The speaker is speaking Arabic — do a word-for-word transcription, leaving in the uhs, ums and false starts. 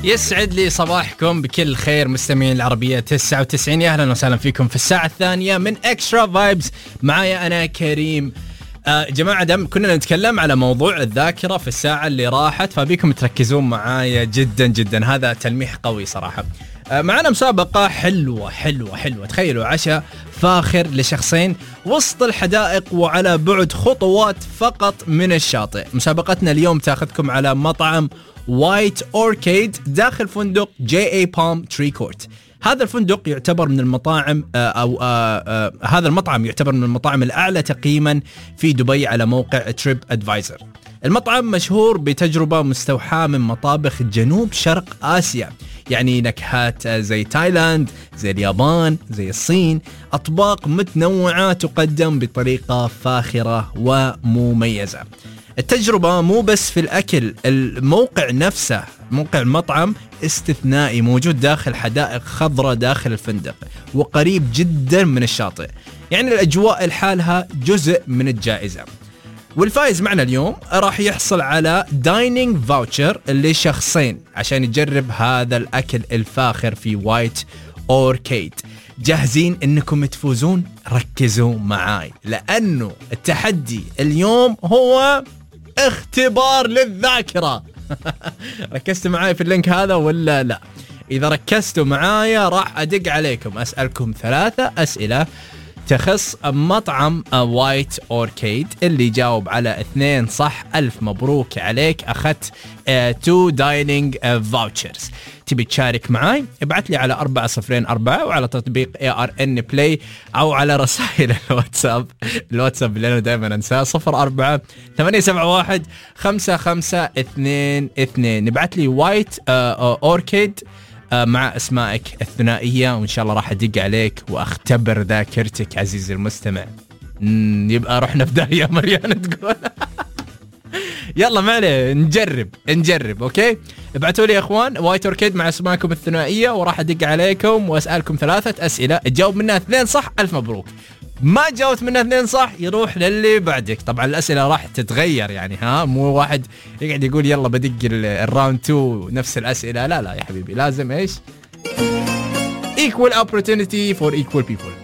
يسعد لي صباحكم بكل خير مستمعين العربية تسعة وتسعين. أهلا وسهلا فيكم في الساعة الثانية من إكسترا فايبز. معايا أنا كريم. آه جماعة دم كنا نتكلم على موضوع الذاكرة في الساعة اللي راحت، فبيكم تركزون معايا جدا جدا، هذا تلميح قوي صراحة. آه معنا مسابقة حلوة حلوة حلوة. تخيلوا عشاء فاخر لشخصين وسط الحدائق وعلى بعد خطوات فقط من الشاطئ. مسابقتنا اليوم تاخذكم على مطعم وايت أوركيد داخل فندق جي اي بالم تري كورت. هذا الفندق يعتبر من المطاعم أو آآ آآ هذا المطعم يعتبر من المطاعم الأعلى تقييما في دبي على موقع تريب أدفايزر. المطعم مشهور بتجربة مستوحاة من مطابخ جنوب شرق آسيا، يعني نكهات زي تايلاند، زي اليابان، زي الصين، أطباق متنوعة تقدم بطريقة فاخرة ومميزة. التجربة مو بس في الأكل، الموقع نفسه، موقع المطعم استثنائي، موجود داخل حدائق خضراء داخل الفندق وقريب جدا من الشاطئ، يعني الأجواء لحالها جزء من الجائزة. والفائز معنا اليوم راح يحصل على دايننج فاوتشر لشخصين عشان يجرب هذا الأكل الفاخر في وايت أوركيد. جاهزين انكم تفوزون؟ ركزوا معاي لانه التحدي اليوم هو اختبار للذاكرة. ركزتوا معاي في اللينك هذا ولا لا؟ اذا ركزتوا معايا راح ادق عليكم اسألكم ثلاثة اسئلة تخص مطعم وايت أوركيد. اللي جاوب على اثنين صح ألف مبروك عليك، أخذت تو دايننج فاوتشرز. تبي تشارك معاي؟ ابعت لي على أربعة صفرين أربعة وعلى تطبيق إيه آر إن بلاي أو على رسائل الواتساب. الواتساب اللي أنا دائما أنساه صفر أربعة ثمانية سبعة واحد خمسة خمسة اثنين اثنين. ابعت لي وايت أوركيد مع اسمائك الثنائية وإن شاء الله راح أدق عليك وأختبر ذاكرتك عزيزي المستمع. يبقى رحنا في داهية مريان تقول. يلا معنا نجرب نجرب أوكي. ابعتوا لي يا أخوان وايت أوركيد مع اسمائكم الثنائية وراح أدق عليكم وأسألكم ثلاثة أسئلة، تجاوب منها اثنين صح ألف مبروك، ما جاوبت منها اثنين صح يروح للي بعدك. طبعا الأسئلة راح تتغير، يعني ها مو واحد يقعد يقول يلا بدق الراوند تو نفس الأسئلة، لا لا يا حبيبي، لازم إيش equal opportunity for equal people.